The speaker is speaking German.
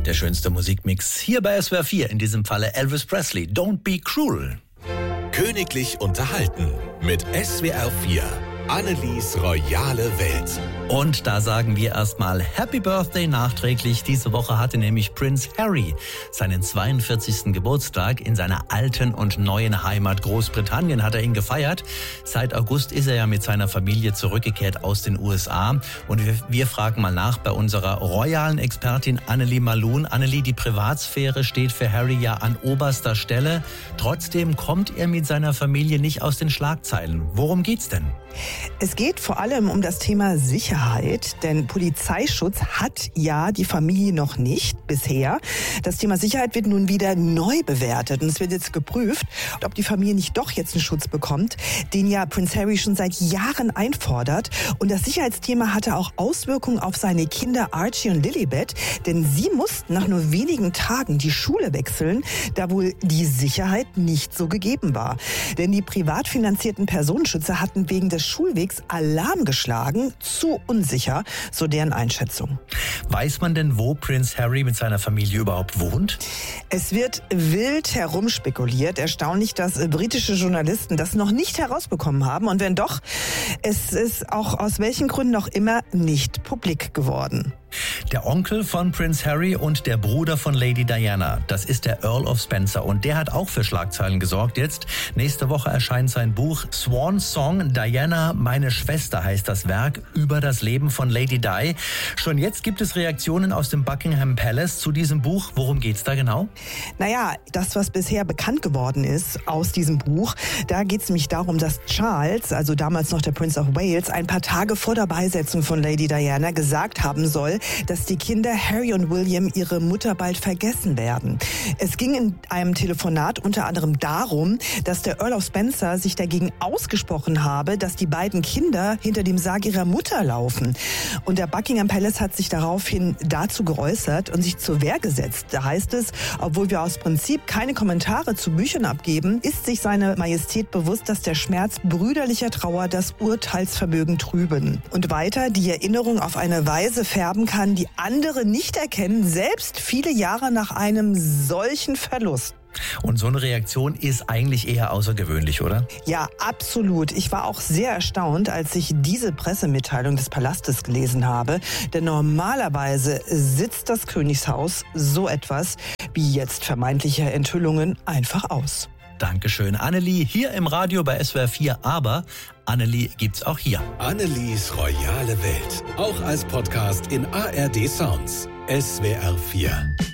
Der schönste Musikmix hier bei SWR 4, in diesem Falle Elvis Presley, Don't Be Cruel. Königlich unterhalten mit SWR 4. Annelies royale Welt. Und da sagen wir erstmal Happy Birthday nachträglich. Diese Woche hatte nämlich Prince Harry seinen 42. Geburtstag. In seiner alten und neuen Heimat Großbritannien hat er ihn gefeiert. Seit August ist er ja mit seiner Familie zurückgekehrt aus den USA. Und wir fragen mal nach bei unserer royalen Expertin Annelie Malun. Annelie, die Privatsphäre steht für Harry ja an oberster Stelle. Trotzdem kommt er mit seiner Familie nicht aus den Schlagzeilen. Worum geht's denn? Es geht vor allem um das Thema Sicherheit, denn Polizeischutz hat ja die Familie noch nicht bisher. Das Thema Sicherheit wird nun wieder neu bewertet und es wird jetzt geprüft, ob die Familie nicht doch jetzt einen Schutz bekommt, den ja Prince Harry schon seit Jahren einfordert. Und das Sicherheitsthema hatte auch Auswirkungen auf seine Kinder Archie und Lilibet, denn sie mussten nach nur wenigen Tagen die Schule wechseln, da wohl die Sicherheit nicht so gegeben war. Denn die privat finanzierten Personenschützer hatten wegen des Schulwegs Alarm geschlagen, zu unsicher, so deren Einschätzung. Weiß man denn, wo Prince Harry mit seiner Familie überhaupt wohnt? Es wird wild herumspekuliert. Erstaunlich, dass britische Journalisten das noch nicht herausbekommen haben. Und wenn doch, es ist auch aus welchen Gründen auch immer nicht publik geworden. Der Onkel von Prince Harry und der Bruder von Lady Diana, das ist der Earl of Spencer und der hat auch für Schlagzeilen gesorgt jetzt. Nächste Woche erscheint sein Buch Swan Song, Diana, meine Schwester heißt das Werk, über das Leben von Lady Di. Schon jetzt gibt es Reaktionen aus dem Buckingham Palace zu diesem Buch. Worum geht's da genau? Naja, das, was bisher bekannt geworden ist aus diesem Buch, da geht es nämlich darum, dass Charles, also damals noch der Prince of Wales, ein paar Tage vor der Beisetzung von Lady Diana gesagt haben soll, dass die Kinder Harry und William ihre Mutter bald vergessen werden. Es ging in einem Telefonat unter anderem darum, dass der Earl of Spencer sich dagegen ausgesprochen habe, dass die beiden Kinder hinter dem Sarg ihrer Mutter laufen. Und der Buckingham Palace hat sich daraufhin dazu geäußert und sich zur Wehr gesetzt. Da heißt es, obwohl wir aus Prinzip keine Kommentare zu Büchern abgeben, ist sich seine Majestät bewusst, dass der Schmerz brüderlicher Trauer das Urteilsvermögen trüben. Und weiter, die Erinnerung auf eine Weise färben kann, die andere nicht erkennen, selbst viele Jahre nach einem solchen Verlust. Und so eine Reaktion ist eigentlich eher außergewöhnlich, oder? Ja, absolut. Ich war auch sehr erstaunt, als ich diese Pressemitteilung des Palastes gelesen habe. Denn normalerweise sitzt das Königshaus so etwas wie jetzt vermeintliche Enthüllungen einfach aus. Dankeschön, Annelie, hier im Radio bei SWR 4, aber Annelie gibt's auch hier. Annelies royale Welt, auch als Podcast in ARD Sounds. SWR 4.